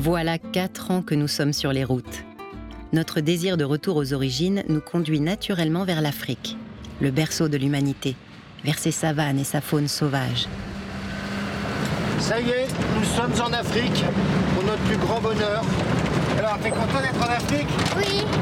Voilà 4 ans que nous sommes sur les routes. Notre désir de retour aux origines nous conduit naturellement vers l'Afrique, le berceau de l'humanité, vers ses savanes et sa faune sauvage. Ça y est, nous sommes en Afrique, pour notre plus grand bonheur. Alors, t'es content d'être en Afrique ? Oui.